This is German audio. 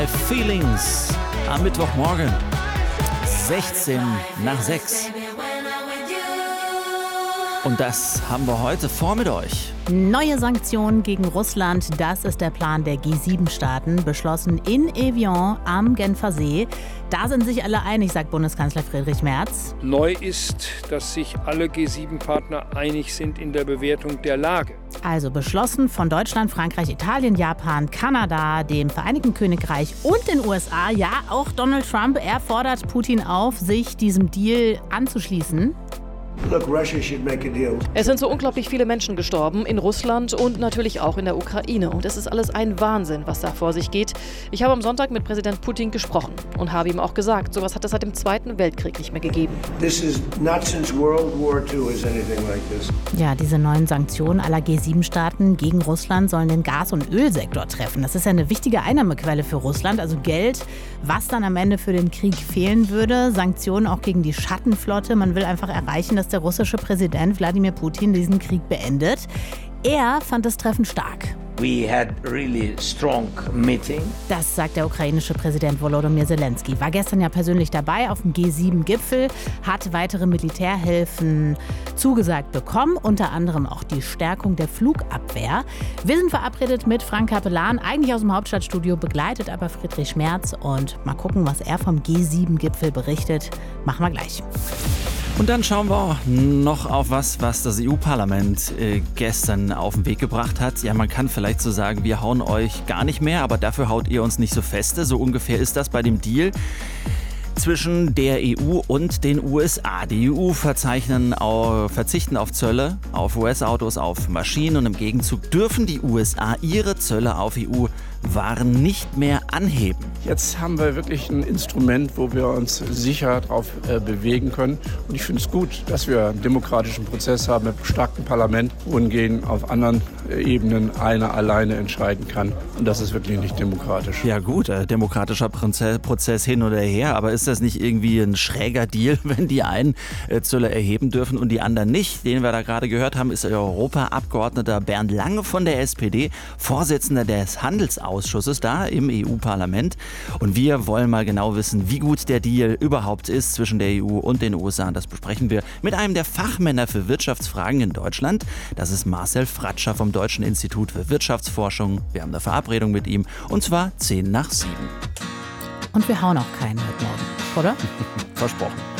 Feelings am Mittwochmorgen, 16:06. Und das haben wir heute vor mit euch. Neue Sanktionen gegen Russland, das ist der Plan der G7-Staaten, beschlossen in Evian am Genfer See. Da sind sich alle einig, sagt Bundeskanzler Friedrich Merz. Neu ist, dass sich alle G7-Partner einig sind in der Bewertung der Lage. Also beschlossen von Deutschland, Frankreich, Italien, Japan, Kanada, dem Vereinigten Königreich und den USA. Ja, auch Donald Trump, er fordert Putin auf, sich diesem Deal anzuschließen. Es sind so unglaublich viele Menschen gestorben in Russland und natürlich auch in der Ukraine. Und es ist alles ein Wahnsinn, was da vor sich geht. Ich habe am Sonntag mit Präsident Putin gesprochen und habe ihm auch gesagt, sowas hat es seit dem Zweiten Weltkrieg nicht mehr gegeben. Ja, diese neuen Sanktionen aller G7-Staaten gegen Russland sollen den Gas- und Ölsektor treffen. Das ist ja eine wichtige Einnahmequelle für Russland, also Geld, was dann am Ende für den Krieg fehlen würde. Sanktionen auch gegen die Schattenflotte. Man will einfach erreichen, dass der russische Präsident Wladimir Putin diesen Krieg beendet. Er fand das Treffen stark. We had really strong meeting. Das sagt der ukrainische Präsident Volodymyr Zelensky. War gestern ja persönlich dabei auf dem G7-Gipfel, hat weitere Militärhilfen zugesagt bekommen, unter anderem auch die Stärkung der Flugabwehr. Wir sind verabredet mit Frank Capellan, eigentlich aus dem Hauptstadtstudio, begleitet aber Friedrich Merz. Und mal gucken, was er vom G7-Gipfel berichtet. Machen wir gleich. Und dann schauen wir auch noch auf was das EU-Parlament gestern auf den Weg gebracht hat. Ja, man kann vielleicht so sagen, wir hauen euch gar nicht mehr, aber dafür haut ihr uns nicht so feste. So ungefähr ist das bei dem Deal zwischen der EU und den USA. Die EU verzichten auf Zölle auf US-Autos, auf Maschinen und im Gegenzug dürfen die USA ihre Zölle auf EU-Waren nicht mehr anheben. Jetzt haben wir wirklich ein Instrument, wo wir uns sicher darauf bewegen können. Und ich finde es gut, dass wir einen demokratischen Prozess haben mit einem starken Parlament, wohingegen auf anderen Ebenen einer alleine entscheiden kann. Und das ist wirklich nicht demokratisch. Ja gut, demokratischer Prozess hin oder her, aber ist das nicht irgendwie ein schräger Deal, wenn die einen Zölle erheben dürfen und die anderen nicht? Den wir da gerade gehört haben, ist Europaabgeordneter Bernd Lange von der SPD, Vorsitzender des Handelsausschusses da im EU-Parlament. Und wir wollen mal genau wissen, wie gut der Deal überhaupt ist zwischen der EU und den USA. Und das besprechen wir mit einem der Fachmänner für Wirtschaftsfragen in Deutschland. Das ist Marcel Fratscher vom Deutschen Institut für Wirtschaftsforschung. Wir haben eine Verabredung mit ihm und zwar 6:10. Und wir hauen auch keinen heute Morgen, oder? Versprochen.